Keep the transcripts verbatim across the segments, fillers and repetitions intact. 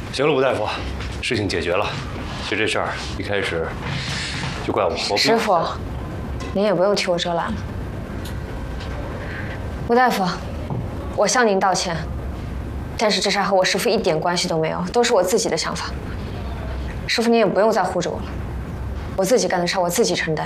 行了，吴大夫，事情解决了。其实这事儿一开始就怪我。我师傅，您也不用替我遮拦了。吴大夫，我向您道歉，但是这事儿和我师傅一点关系都没有，都是我自己的想法。师傅，您也不用再护着我了，我自己干的事我自己承担。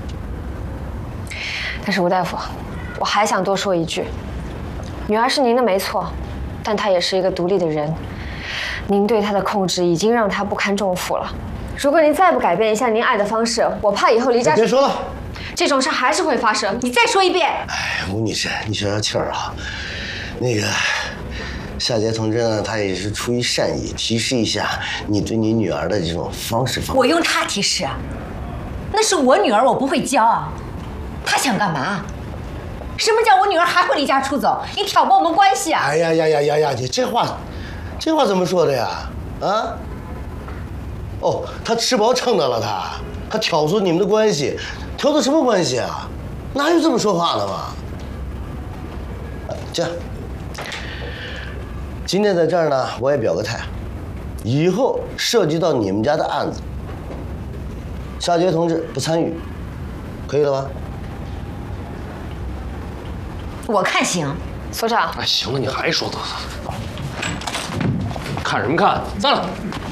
但是吴大夫，我还想多说一句，女儿是您的没错，但她也是一个独立的人。您对她的控制已经让她不堪重负了。如果您再不改变一下您爱的方式，我怕以后离家…… 别说了， 这种事还是会发生。你再说一遍。 哎，吴女士，你消消气儿啊。那个夏杰同志呢，他也是出于善意，提示一下你对你女儿的这种方式方法。 我用他提示啊？那是我女儿，我不会教啊。他想干嘛？什么叫我女儿还会离家出走？你挑拨我们关系啊！ 哎呀呀呀呀呀！你这话，这话怎么说的呀？啊？哦，他吃饱撑的了，他他挑唆你们的关系，挑的什么关系啊？哪有这么说话的嘛？这样，今天在这儿呢，我也表个态，以后涉及到你们家的案子，夏杰同志不参与，可以了吧？ 我看行。 所长， 哎，行了，你还说，看什么看？散了。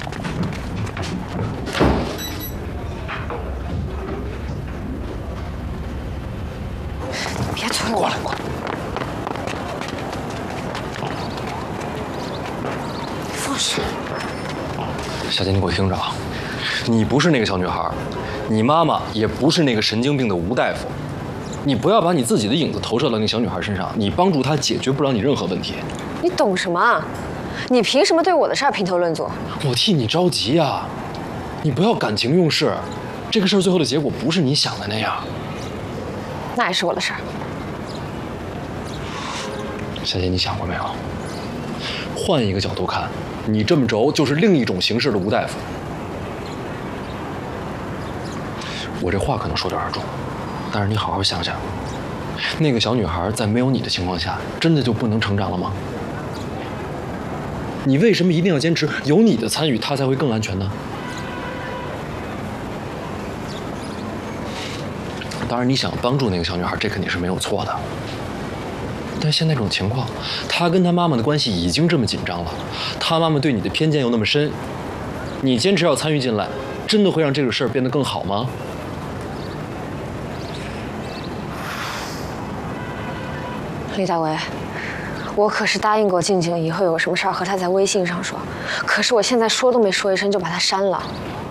别催我。 过来，过来。 放手。 小姐，你给我听着啊，你不是那个小女孩，你妈妈也不是那个神经病的吴大夫。你不要把你自己的影子投射到那个小女孩身上，你帮助她解决不了你任何问题。 你懂什么啊？你凭什么对我的事儿评头论足？ 我替你着急呀，你不要感情用事，这个事儿最后的结果不是你想的那样。 那也是我的事儿。 小姐，你想过没有？换一个角度看，你这么轴就是另一种形式的吴大夫。我这话可能说得有点重。但是你好好想想，那个小女孩在没有你的情况下，真的就不能成长了吗？你为什么一定要坚持有你的参与，她才会更安全呢？当然，你想帮助那个小女孩，这肯定是没有错的。但现在这种情况，她跟她妈妈的关系已经这么紧张了，她妈妈对你的偏见又那么深，你坚持要参与进来，真的会让这个事儿变得更好吗？ 李大为，我可是答应过静静，以后有什么事儿和她在微信上说。可是我现在说都没说一声就把她删了。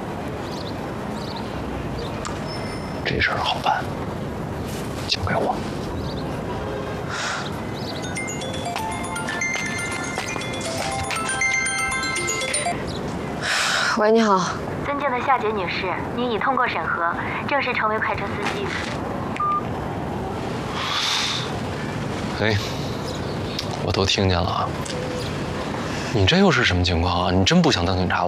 这事儿好办，交给我。 喂，你好。 尊敬的夏杰女士，您已通过审核，正式成为快车司机。 哎，我都听见了啊！你这又是什么情况啊？你真不想当警察了？